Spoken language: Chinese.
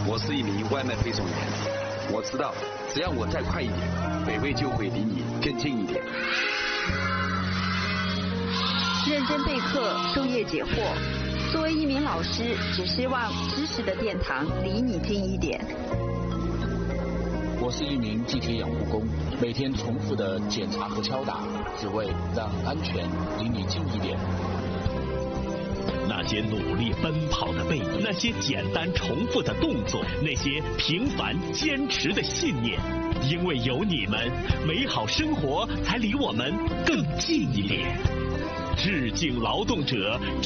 我是一名外卖配送员，我知道只要我再快一点，北纬就会离你更近一点。 认真备课，授业解惑。作为一名老师，只希望知识的殿堂离你近一点。 我是一名地铁养护工，每天重复的检查和敲打，只为让安全离你近一点。 那些努力奔跑的背影，那些简单重复的动作，那些平凡坚持的信念，因为有你们，美好生活才离我们更近一点。致敬劳动者。